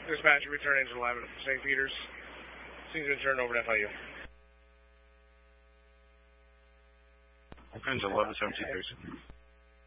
Dispatch, return engine 11 at St. Peter's. Seems to turn over to FIU. Engine 11, 17,